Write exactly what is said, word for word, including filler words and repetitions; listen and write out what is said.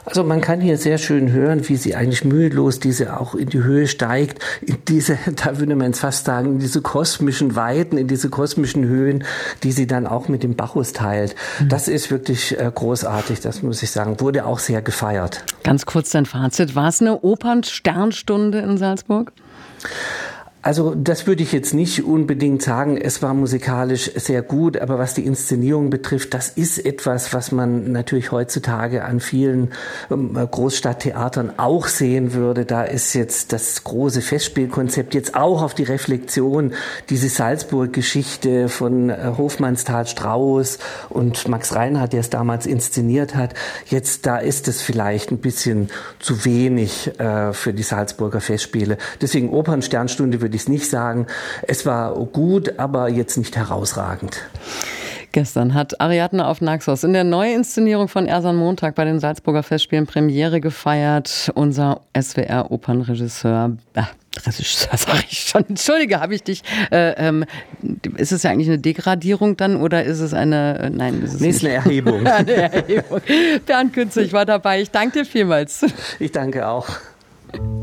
Also man kann hier sehr schön hören, wie sie eigentlich mühelos diese auch in die Höhe steigt, in diese, da würde man jetzt fast sagen, in diese kosmischen Weiten, in diese kosmischen Höhen, die sie dann auch mit dem Bacchus teilt. Mhm. Das ist wirklich äh, großartig, das muss ich sagen. Wurde auch sehr gefeiert. Ganz kurz dein Fazit. War es eine Opernsternstunde in Salzburg? Also das würde ich jetzt nicht unbedingt sagen. Es war musikalisch sehr gut, aber was die Inszenierung betrifft, das ist etwas, was man natürlich heutzutage an vielen Großstadttheatern auch sehen würde. Da ist jetzt das große Festspielkonzept jetzt auch auf die Reflexion, diese Salzburg-Geschichte von Hofmannsthal, Strauss und Max Reinhardt, der es damals inszeniert hat. Jetzt, da ist es vielleicht ein bisschen zu wenig äh, für die Salzburger Festspiele. Deswegen Opernsternstunde würde würde ich es nicht sagen. Es war gut, aber jetzt nicht herausragend. Gestern hat Ariadne auf Naxos in der Neuinszenierung von Ersan Montag bei den Salzburger Festspielen Premiere gefeiert. Unser S W R-Opernregisseur, äh, Regisseur sag ich schon, entschuldige, habe ich dich, äh, ähm, ist es ja eigentlich eine Degradierung dann oder ist es eine, äh, nein, ist es nee, ist eine Erhebung. eine Erhebung. Bernd Günzig war dabei, ich danke dir vielmals. Ich danke auch.